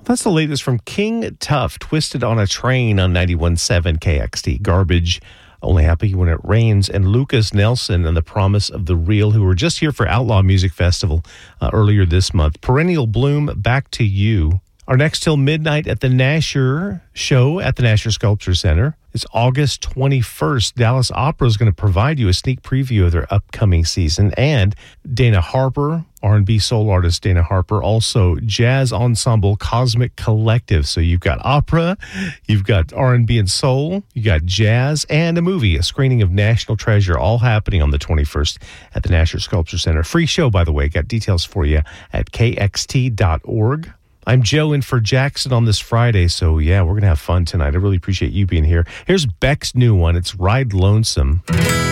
That's the latest from King Tuff, Twisted on a Train on 91.7 KXT. Garbage, Only Happy When It Rains, and Lucas Nelson and The Promise of the Real, who were just here for Outlaw Music Festival earlier this month. Perennial Bloom, Back to You. Our next till midnight at the Nasher show at the Nasher Sculpture Center. It's August 21st. Dallas Opera is going to provide you a sneak preview of their upcoming season. And Dana Harper, R&B soul artist Dana Harper, also jazz ensemble Cosmic Collective. So you've got opera, you've got R&B and soul, you got jazz, and a movie, a screening of National Treasure, all happening on the 21st at the Nasher Sculpture Center. Free show, by the way. Got details for you at kxt.org. I'm Joe in for Jackson on this Friday, so yeah, we're going to have fun tonight. I really appreciate you being here. Here's Beck's new one. It's Ride Lonesome.